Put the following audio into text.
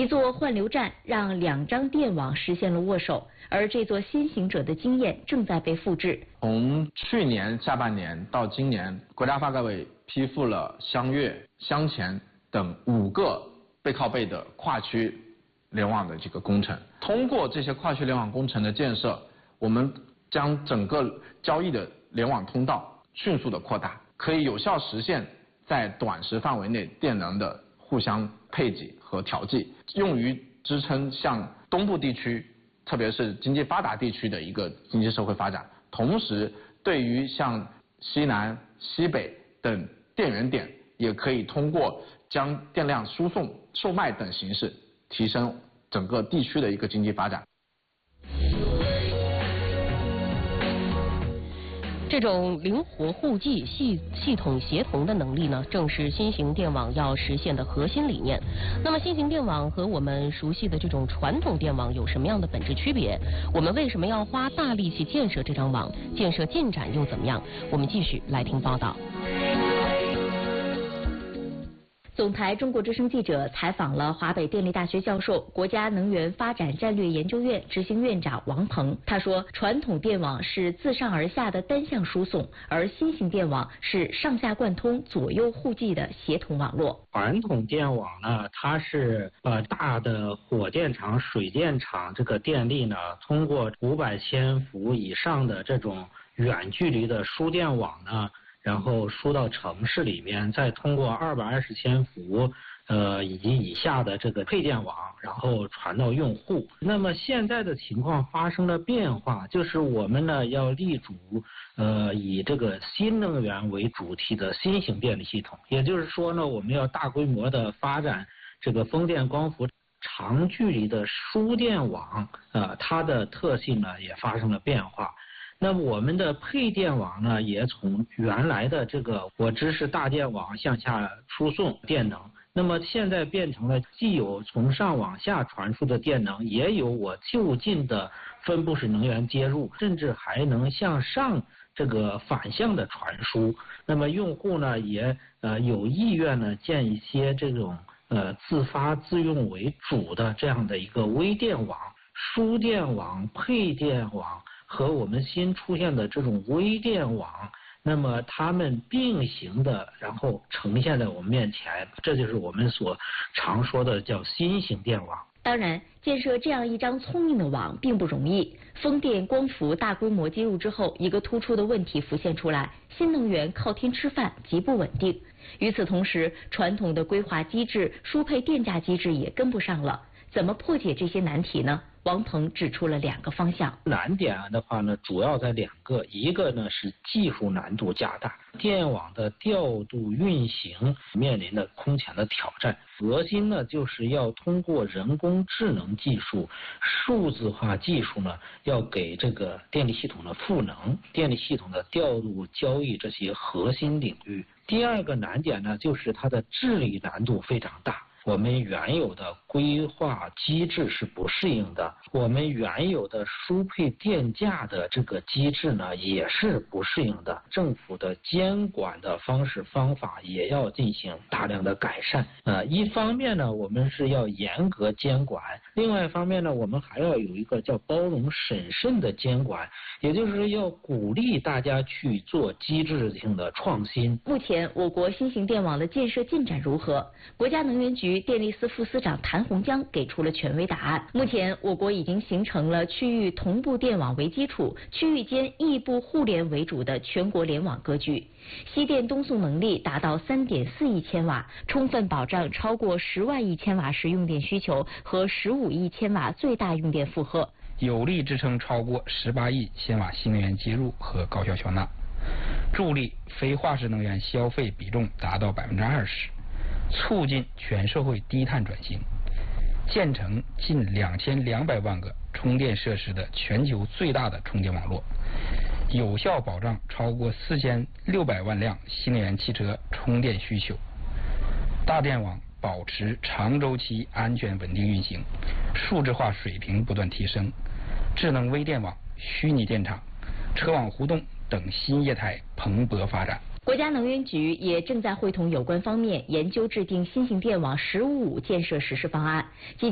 一座换流站让2张电网实现了握手，而这座先行者的经验正在被复制。 从去年下半年到今年，国家发改委批复了湘粤、湘黔等5个背靠背的跨区联网的这个工程。通过这些跨区联网工程的建设，我们将整个交易的联网通道迅速的扩大，可以有效实现在短时范围内电能的互相配给和调剂，用于支撑像东部地区，特别是经济发达地区的一个经济社会发展。同时，对于像西南、西北等电源点，也可以通过将电量输送、售卖等形式，提升整个地区的一个经济发展。 这种灵活互济、系统协同的能力呢，正是新型电网要实现的核心理念。那么，新型电网和我们熟悉的这种传统电网有什么样的本质区别？我们为什么要花大力气建设这张网？建设进展又怎么样？我们继续来听报道。 总台中国之声记者采访了华北电力大学教授、国家能源发展战略研究院执行院长王鹏。他说，传统电网是自上而下的单向输送，而新型电网是上下贯通、左右互济的协同网络。 传统电网呢，它是大的火电厂、水电厂这个电力呢，通过500千伏以上的这种远距离的输电网呢，然后输到城市里面，再通过220千伏以及以下的这个配电网，然后传到用户。那么现在的情况发生了变化，就是我们呢要立足以这个新能源为主体的新型电力系统，也就是说呢，我们要大规模的发展这个风电、光伏长距离的输电网，它的特性呢也发生了变化。那么我们的配电网呢，也从原来的这个我支持大电网向下输送电能，那么现在变成了既有从上往下传输的电能，也有我就近的分布式能源接入，甚至还能向上这个反向的传输。那么用户呢也有意愿呢建一些这种自发自用为主的这样的一个微电网、输电网、配电网和我们新出现的这种微电网，那么它们并行的，然后呈现在我们面前，这就是我们所常说的叫新型电网。 当然，建设这样一张聪明的网并不容易。风电、光伏大规模接入之后，一个突出的问题浮现出来：新能源靠天吃饭，极不稳定。与此同时，传统的规划机制、输配电价机制也跟不上了。怎么破解这些难题呢？王鹏指出了2个方向。 难点的话呢，主要在2个，一个呢是技术难度加大，电网的调度运行面临的空前的挑战。核心呢就是要通过人工智能技术、数字化技术呢，要给这个电力系统的赋能、电力系统的调度、交易这些核心领域。第2个难点呢，就是它的治理难度非常大。我们原有的规划机制是不适应的，我们原有的输配电价的这个机制呢也是不适应的，政府的监管的方式方法也要进行大量的改善。一方面呢，我们是要严格监管，另外一方面呢，我们还要有一个叫包容审慎的监管，也就是要鼓励大家去做机制性的创新。 目前，我国新型电网的建设进展如何？国家能源局电力司副司长谭洪江给出了权威答案。目前，我国已经形成了区域同步电网为基础、区域间异步互联为主的全国联网格局，西电东送能力达到3.4亿千瓦，充分保障超过10万亿千瓦时用电需求和15亿千瓦最大用电负荷， 有力支撑超过18亿千瓦新能源接入和高效缴纳，助力非化石能源消费比重达到20%，促进全社会低碳转型，建成近2200万个充电设施的全球最大的充电网络，有效保障超过4600万辆新能源汽车充电需求。大电网保持长周期安全稳定运行，数字化水平不断提升，智能微电网、虚拟电厂、车网互动等新业态蓬勃发展。 国家能源局也正在会同有关方面研究制定新型电网“15+5”建设实施方案。